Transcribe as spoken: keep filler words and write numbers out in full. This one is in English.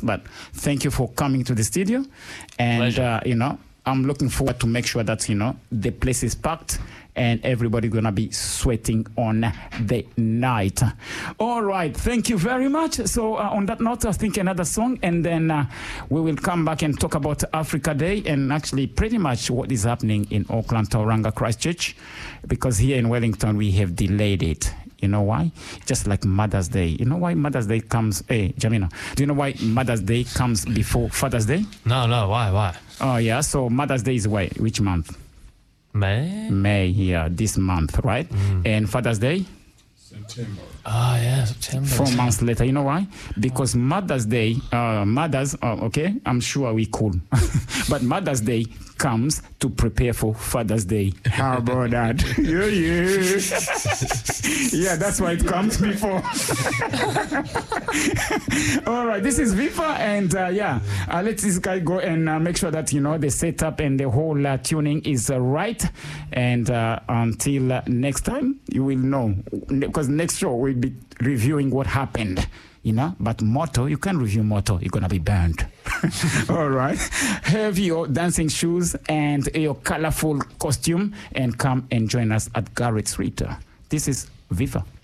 but thank you for coming to the studio. And, uh, you know, I'm looking forward to make sure that, you know, the place is packed and everybody going to be sweating on the night. All right. Thank you very much. So uh, on that note, I think another song, and then uh, we will come back and talk about Africa Day and actually pretty much what is happening in Auckland, Tauranga, Christchurch, because here in Wellington, we have delayed it. You know why? Just like Mother's Day. You know why Mother's Day comes... Hey, Jamina, do you know why Mother's Day comes before Father's Day? No, no. Why? Why? Oh, yeah. So Mother's Day is why? Which month? May? May, yeah. This month, right? Mm. And Father's Day? September. Oh, yeah. September. Four months later. You know why? Because Mother's Day... Uh, Mothers... Uh, okay? I'm sure we cool. But Mother's Day comes to prepare for Father's Day. How about that? Yeah, yeah. Yeah, that's why it comes before. All right, this is Vifa, and uh, yeah, uh, let this guy go and uh, make sure that, you know, the setup and the whole uh, tuning is uh, right. And uh, until uh, next time, you will know, because next show we'll be reviewing what happened. You know, but Moto, you can't review Moto. You're going to be burned. All right. Have your dancing shoes and your colorful costume and come and join us at Garrett's Rita. This is Viva.